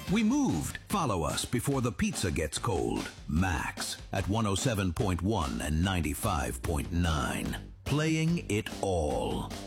We moved. Follow us before the pizza gets cold. Max at 107.1 and 95.9. Playing it all.